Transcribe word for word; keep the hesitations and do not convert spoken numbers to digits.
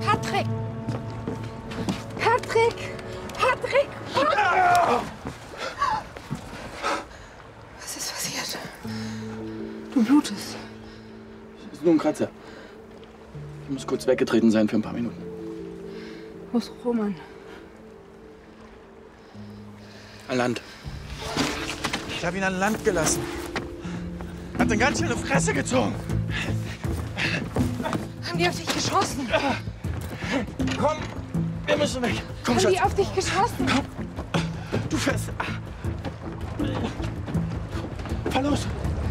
Patrick! Patrick! Patrick! Was ist passiert? Du blutest. Es ist nur ein Kratzer. Ich muss kurz weggetreten sein für ein paar Minuten. Wo ist Roman? An Land. Ich habe ihn an Land gelassen. Hat eine ganz schöne Fresse gezogen. Haben die auf dich geschossen? Komm, wir müssen weg. Komm, Haben Schatz. die auf dich geschossen? Du fährst. Fahr los.